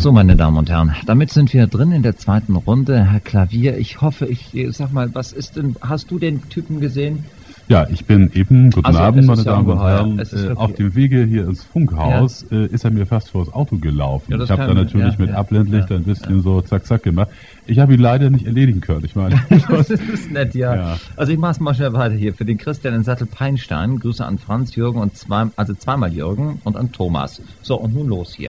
So, meine Damen und Herren, damit sind wir drin in der zweiten Runde. Herr Klavier, ich hoffe, sag mal, hast du den Typen gesehen? Ja, ich bin eben, guten Abend, meine Damen und Herren, wirklich, auf dem Wege hier ins Funkhaus ist er mir fast vors Auto gelaufen. Ja, ich habe da natürlich mit Abblendlicht ein bisschen so zack, zack gemacht. Ich habe ihn leider nicht erledigen können. Ich meine, das ist nett, ja. Also ich mache es mal schnell weiter hier. Für den Christian in Sattel-Peinstein, Grüße an Franz, Jürgen und zweimal Jürgen und an Thomas. So, und nun los hier.